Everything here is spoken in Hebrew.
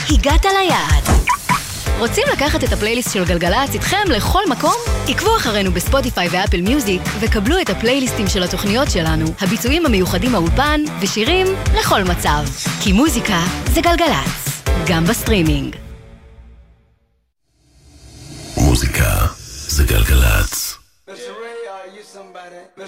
הגעת ליעד. רוצים לקחת את הפלייליסט של גלגלצ איתכם לכל מקום? עקבו אחרינו בספוטיפיי ואפל מיוזיק וקבלו את הפלייליסטים של התוכניות שלנו, הביצועים המיוחדים מהאולפן ושירים לכל מצב. כי מוזיקה זה גלגלצ, גם בסטרימינג. מוזיקה זה גלגלצ. Mr. Ray, are you somebody?